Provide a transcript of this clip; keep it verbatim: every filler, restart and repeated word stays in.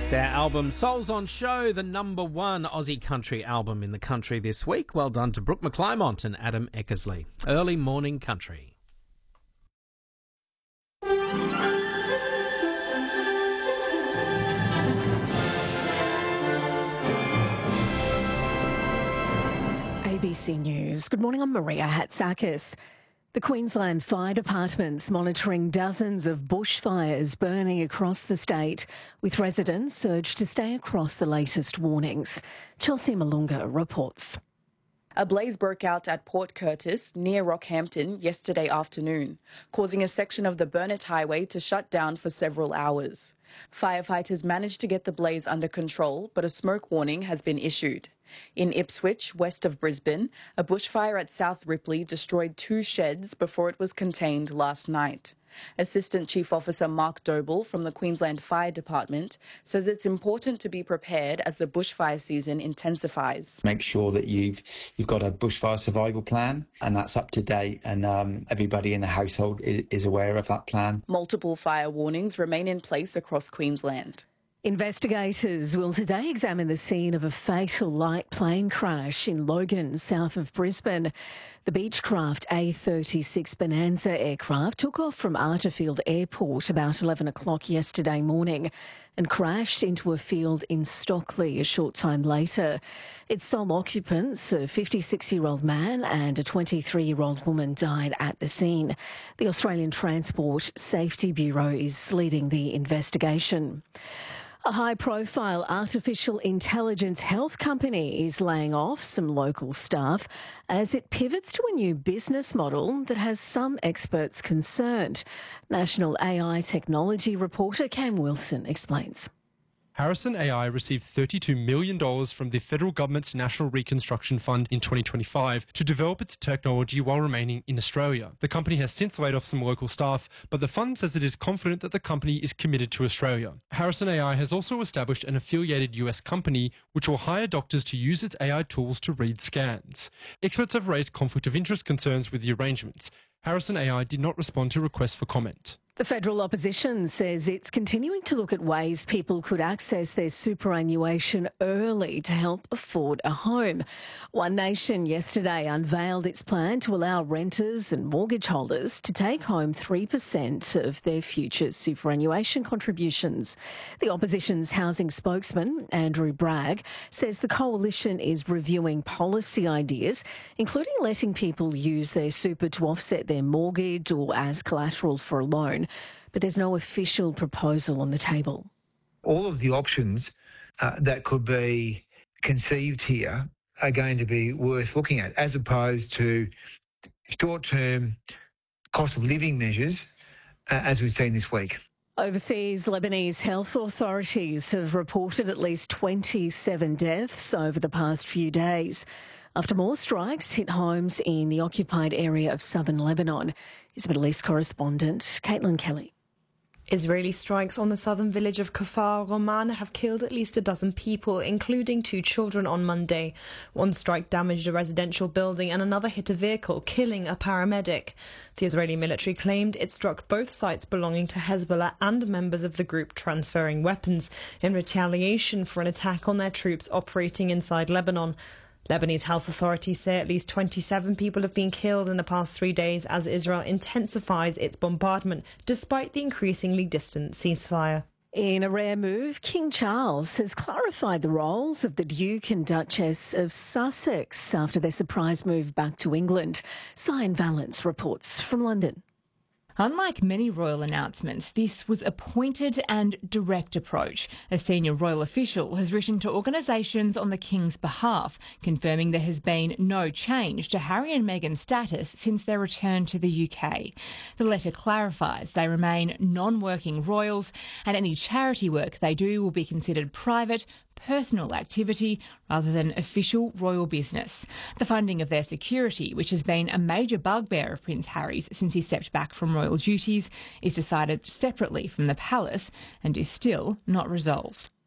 Their album Souls on Show, the number one Aussie country album in the country this week. Well done to Brooke McClymont and Adam Eckersley. Early morning country. A B C News. Good morning, I'm Maria Hatzakis. The Queensland Fire Department's monitoring dozens of bushfires burning across the state, with residents urged to stay across the latest warnings. Chelsea Malunga reports. A blaze broke out at Port Curtis near Rockhampton yesterday afternoon, causing a section of the Burnett Highway to shut down for several hours. Firefighters managed to get the blaze under control, but a smoke warning has been issued. In Ipswich, west of Brisbane, a bushfire at South Ripley destroyed two sheds before it was contained last night. Assistant Chief Officer Mark Doble from the Queensland Fire Department says it's important to be prepared as the bushfire season intensifies. Make sure that you've you've got a bushfire survival plan and that's up to date, and um, everybody in the household is, is aware of that plan. Multiple fire warnings remain in place across Queensland. Investigators will today examine the scene of a fatal light plane crash in Logan, south of Brisbane. The Beechcraft A thirty-six Bonanza aircraft took off from Arterfield Airport about eleven o'clock yesterday morning and crashed into a field in Stockley a short time later. Its sole occupants, a fifty-six-year-old man and a twenty-three-year-old woman, died at the scene. The Australian Transport Safety Bureau is leading the investigation. A high-profile artificial intelligence health company is laying off some local staff as it pivots to a new business model that has some experts concerned. National A I technology reporter Cam Wilson explains. Harrison A I received thirty-two million dollars from the federal government's National Reconstruction Fund in twenty twenty-five to develop its technology while remaining in Australia. The company has since laid off some local staff, but the fund says it is confident that the company is committed to Australia. Harrison A I has also established an affiliated U S company which will hire doctors to use its A I tools to read scans. Experts have raised conflict of interest concerns with the arrangements. Harrison A I did not respond to requests for comment. The federal opposition says it's continuing to look at ways people could access their superannuation early to help afford a home. One Nation yesterday unveiled its plan to allow renters and mortgage holders to take home three percent of their future superannuation contributions. The opposition's housing spokesman, Andrew Bragg, says the coalition is reviewing policy ideas, including letting people use their super to offset their mortgage or as collateral for a loan. But there's no official proposal on the table. All of the options uh, that could be conceived here are going to be worth looking at, as opposed to short-term cost of living measures, uh, as we've seen this week. Overseas, Lebanese health authorities have reported at least twenty-seven deaths over the past few days after more strikes hit homes in the occupied area of southern Lebanon. Is Middle East correspondent Caitlin Kelly. Israeli strikes on the southern village of Kfar Roman have killed at least a dozen people, including two children, on Monday. One strike damaged a residential building and another hit a vehicle, killing a paramedic. The Israeli military claimed it struck both sites belonging to Hezbollah and members of the group transferring weapons in retaliation for an attack on their troops operating inside Lebanon. Lebanese health authorities say at least twenty-seven people have been killed in the past three days as Israel intensifies its bombardment, despite the increasingly distant ceasefire. In a rare move, King Charles has clarified the roles of the Duke and Duchess of Sussex after their surprise move back to England. Cyan Valence reports from London. Unlike many royal announcements, this was a pointed and direct approach. A senior royal official has written to organisations on the King's behalf, confirming there has been no change to Harry and Meghan's status since their return to the U K. The letter clarifies they remain non-working royals and any charity work they do will be considered private, personal activity rather than official royal business. The funding of their security, which has been a major bugbear of Prince Harry's since he stepped back from royal duties, is decided separately from the palace and is still not resolved.